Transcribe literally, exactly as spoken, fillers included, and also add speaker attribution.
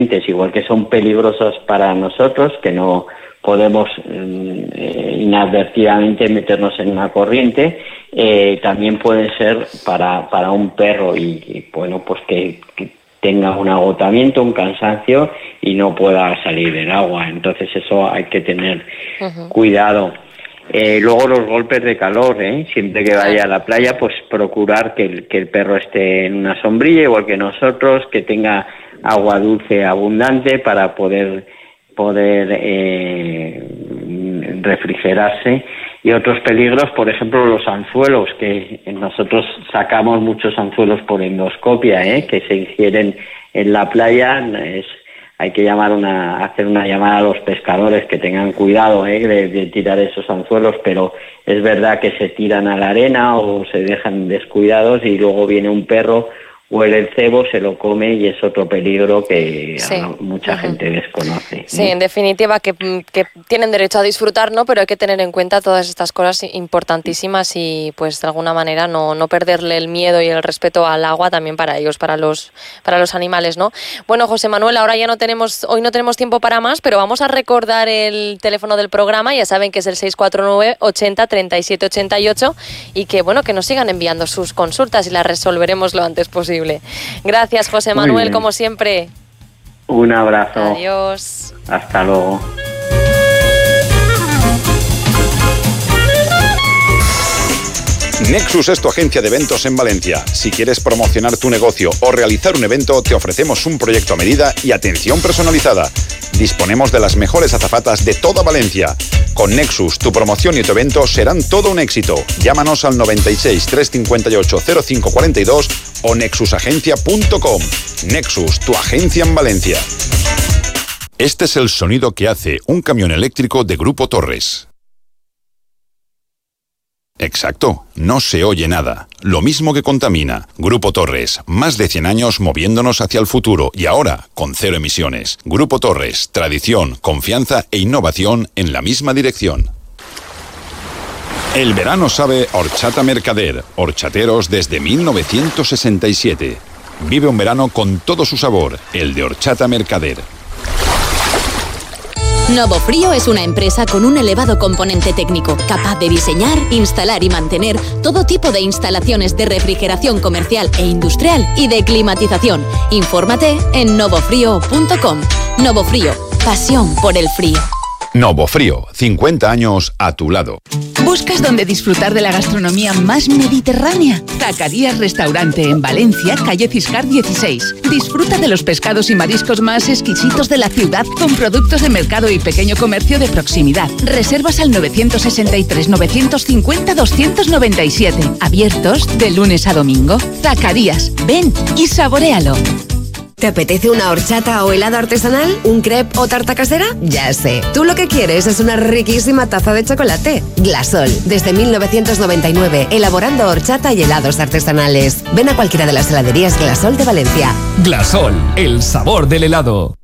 Speaker 1: igual que son peligrosos para nosotros, que no podemos eh, inadvertidamente meternos en una corriente, eh, también pueden ser para, para un perro y, y bueno, pues que, que tenga un agotamiento, un cansancio y no pueda salir del agua. Entonces eso hay que tener uh-huh. cuidado. Eh, luego los golpes de calor, ¿eh? Siempre que vaya a la playa, pues procurar que el, que el perro esté en una sombrilla, igual que nosotros, que tenga agua dulce abundante para poder poder eh, refrigerarse. Y otros peligros, por ejemplo, los anzuelos, que nosotros sacamos muchos anzuelos por endoscopia, ¿eh? que se ingieren en la playa. Es, hay que llamar una, hacer una llamada a los pescadores que tengan cuidado ¿eh? de, de tirar esos anzuelos, pero es verdad que se tiran a la arena o se dejan descuidados y luego viene un perro, huele el cebo, se lo come y es otro peligro que sí. mucha uh-huh. gente desconoce.
Speaker 2: Sí, ¿eh? En definitiva, que, que tienen derecho a disfrutar, ¿no? Pero hay que tener en cuenta todas estas cosas importantísimas y, pues, de alguna manera no, no perderle el miedo y el respeto al agua también para ellos, para los, para los animales, ¿no? Bueno, José Manuel, ahora ya no tenemos, hoy no tenemos tiempo para más, pero vamos a recordar el teléfono del programa. Ya saben que es el seis cuatro nueve, ochenta, treinta y siete ochenta y ocho y que, bueno, que nos sigan enviando sus consultas y las resolveremos lo antes posible. Gracias, José Manuel, como siempre.
Speaker 1: Un abrazo.
Speaker 2: Adiós.
Speaker 1: Hasta luego.
Speaker 3: Nexus es tu agencia de eventos en Valencia. Si quieres promocionar tu negocio o realizar un evento, te ofrecemos un proyecto a medida y atención personalizada. Disponemos de las mejores azafatas de toda Valencia. Con Nexus, tu promoción y tu evento serán todo un éxito. Llámanos al noventa y seis, trescientos cincuenta y ocho, cero cinco cuarenta y dos o nexus agencia punto com. Nexus, tu agencia en Valencia. Este es el sonido que hace un camión eléctrico de Grupo Torres. Exacto, no se oye nada. Lo mismo que contamina. Grupo Torres, más de cien años moviéndonos hacia el futuro y ahora con cero emisiones. Grupo Torres, tradición, confianza e innovación en la misma dirección. El verano sabe horchata Mercader. Horchateros desde mil novecientos sesenta y siete. Vive un verano con todo su sabor, el de horchata Mercader.
Speaker 4: Novofrío es una empresa con un elevado componente técnico, capaz de diseñar, instalar y mantener todo tipo de instalaciones de refrigeración comercial e industrial y de climatización. Infórmate en novofrío punto com. Novofrío, pasión por el frío.
Speaker 3: Novofrío, cincuenta años a tu lado.
Speaker 5: ¿Buscas dónde disfrutar de la gastronomía más mediterránea? Zacarías Restaurante en Valencia, calle Ciscar dieciséis. Disfruta de los pescados y mariscos más exquisitos de la ciudad con productos de mercado y pequeño comercio de proximidad. Reservas al nueve sesenta y tres, novecientos cincuenta, doscientos noventa y siete. Abiertos de lunes a domingo. Zacarías, ven y saboréalo.
Speaker 6: ¿Te apetece una horchata o helado artesanal? ¿Un crepe o tarta casera? Ya sé. Tú lo que quieres es una riquísima taza de chocolate. Glasol, desde mil novecientos noventa y nueve, elaborando horchata y helados artesanales. Ven a cualquiera de las heladerías Glasol de Valencia.
Speaker 7: Glasol, el sabor del helado.